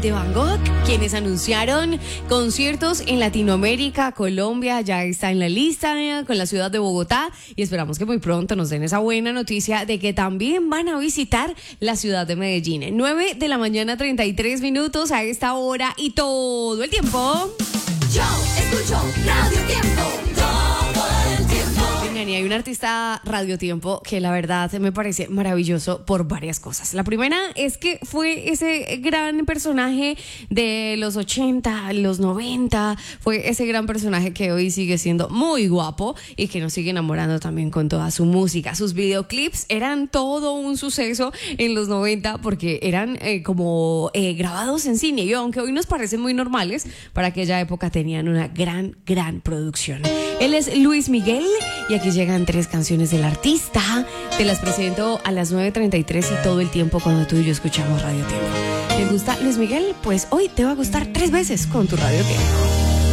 de Van Gogh, quienes anunciaron conciertos en Latinoamérica. Colombia ya está en la lista con la ciudad de Bogotá y esperamos que muy pronto nos den esa buena noticia de que también van a visitar la ciudad de Medellín. 9 de la mañana, 33 minutos a esta hora y todo el tiempo. Yo escucho Radio Tiempo todo el tiempo. Oigan, y hay un artista Radio Tiempo que la verdad me parece maravilloso por varias cosas. La primera es que fue ese gran personaje de los 80, los 90. Fue ese gran personaje que hoy sigue siendo muy guapo y que nos sigue enamorando también con toda su música. Sus videoclips eran todo un suceso en los 90 porque eran como grabados en cine. Y aunque hoy nos parecen muy normales, para aquella época tenían una gran producción. Él es Luis Miguel y aquí llegan 3 canciones del artista. Te las presento a las 9:33 y todo el tiempo cuando tú y yo escuchamos Radio Tiempo. ¿Te gusta Luis Miguel? Pues hoy te va a gustar 3 veces con tu Radio Tiempo.